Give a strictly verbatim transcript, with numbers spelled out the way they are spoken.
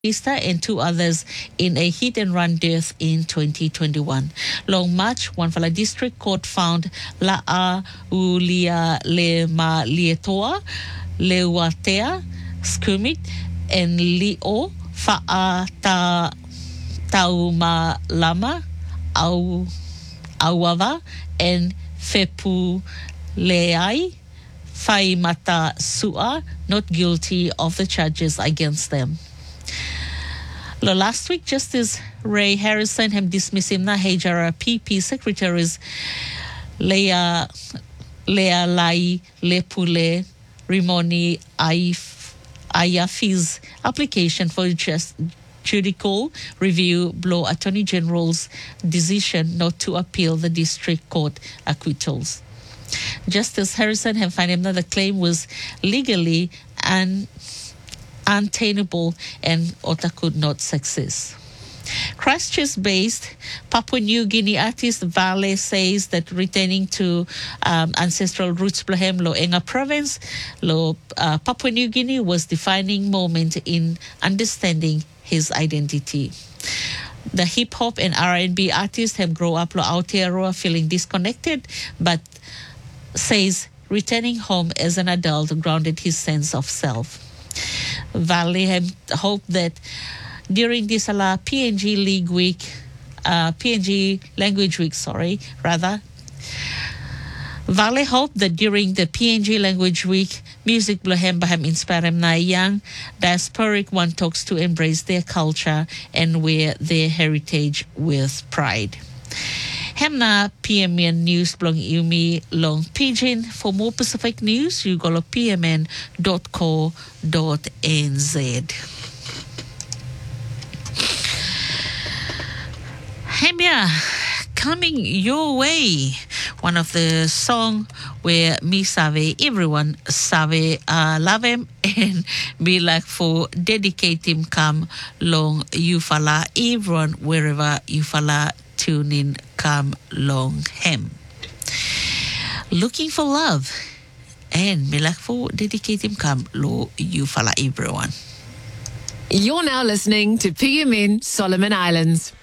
Easter and two others in a hit-and-run death in twenty twenty-one. Long March, Wanfala District Court found La'a Ulia Le Ma Lietoa, Leuatea, Skumit, and Li'o Fa'a Ta Tauma Lama, Au Auava, and Fepu Leai Faimata Su'a not guilty of the charges against them. Last week, Justice Ray Harrison had dismissed him na Hejara P P secretaries Leah Leah Lai Lepule Rimoni Ayafi's application for just judicial review blow Attorney General's decision not to appeal the district court acquittals. Justice Harrison had found him that the claim was legally and untenable and Ota could not success. Christchurch-based Papua New Guinea artist Vale says that returning to um, ancestral roots Blahem lo Enga province, lo uh, Papua New Guinea was defining moment in understanding his identity. The hip-hop and R and B artist have grown up lo Aotearoa feeling disconnected, but says returning home as an adult grounded his sense of self. Valley had hoped that during this uh, P N G League Week, uh, P N G Language Week, sorry, rather. Valley hoped that during the P N G Language Week, music Blahem Baham inspire na young diasporic one talks to embrace their culture and wear their heritage with pride. Hemna P M N News blong Yumi long Pidgin. For more Pacific news, you go to p m n dot co dot n z. Hemya, coming your way. One of the song where me save, everyone save, uh, love him and be like for dedicate him come long you fala, everyone wherever you fala tune in come long him. Looking for love and me like for dedicate him come lo you fala everyone. You're now listening to P M N Solomon Islands.